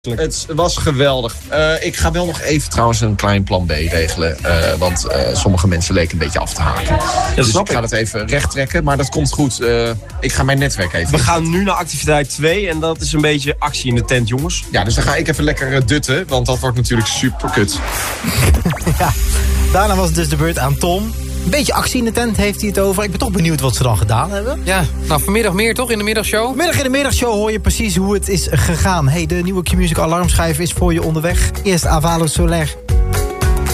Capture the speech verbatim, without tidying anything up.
Het was geweldig. Uh, ik ga wel nog even trouwens een klein plan B regelen. Uh, want uh, sommige mensen leken een beetje af te haken. Ja, dus ik ga dat even recht trekken. Maar dat komt goed. Uh, ik ga mijn netwerk even... We gaan nu naar activiteit twee. En dat is een beetje actie in de tent, jongens. Ja, dus dan ga ik even lekker uh, dutten. Want dat wordt natuurlijk super kut. Ja, daarna was het dus de beurt aan Tom. Een beetje actie in de tent heeft hij het over. Ik ben toch benieuwd wat ze dan gedaan hebben. Ja, nou vanmiddag meer toch in de middagshow? Middag in de middagshow hoor je precies hoe het is gegaan. Hey, de nieuwe Q-Music alarmschijf is voor je onderweg. Eerst Avalo Soler